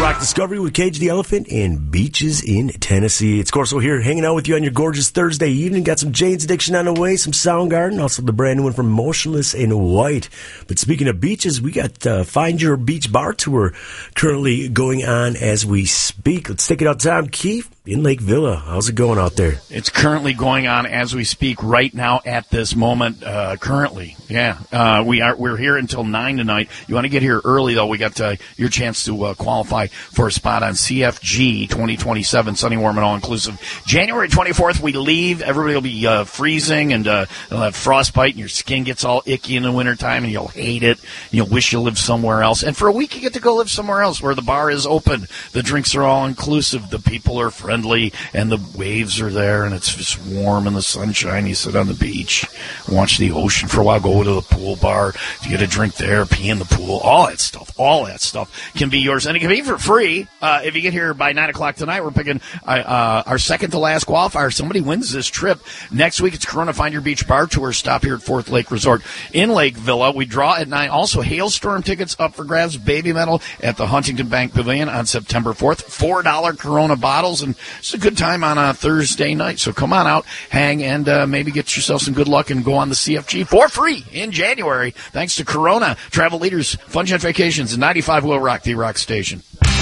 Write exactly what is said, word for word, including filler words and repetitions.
Rock Discovery with Cage the Elephant and Beaches in Tennessee. It's Corso here, hanging out with you on your gorgeous Thursday evening. Got some Jane's Addiction on the way, some Soundgarden, also the brand new one from Motionless in White. But speaking of beaches, we got uh, Find Your Beach Bar Tour currently going on as we speak. Let's take it out to Tom Keefe in Lake Villa. How's it going out there? It's currently going on as we speak right now at this moment. Uh, currently, yeah, uh, we are we're here until nine tonight. You want to get here early though. We got uh, your chance to uh, qualify for a spot on C F G twenty twenty-seven, sunny, warm, and all inclusive. January twenty-fourth, we leave. Everybody will be uh, freezing and uh, they'll have frostbite, and your skin gets all icky in the wintertime, and you'll hate it. And you'll wish you lived somewhere else. And for a week, you get to go live somewhere else where the bar is open, the drinks are all inclusive, the people are friendly. And the waves are there, and it's just warm in the sunshine. You sit on the beach, watch the ocean for a while, go to the pool bar, you get a drink there, pee in the pool, all that stuff, all that stuff can be yours. And it can be for free. Uh, if you get here by nine o'clock tonight, we're picking uh, uh, our second-to-last qualifier. Somebody wins this trip. Next week, it's Corona Find Your Beach Bar Tour. Stop here at Fourth Lake Resort in Lake Villa. We draw at nine. Also, Hailstorm tickets up for grabs, Baby Metal at the Huntington Bank Pavilion on September fourth. four dollars Corona bottles, and it's a good time on a Thursday night. So come on out, hang, and uh, maybe get yourself some good luck and go on the C F G for free in January. Thanks to Corona, Travel Leaders, Fun Jet Vacations, and ninety-five Will Rock, the Rock Station.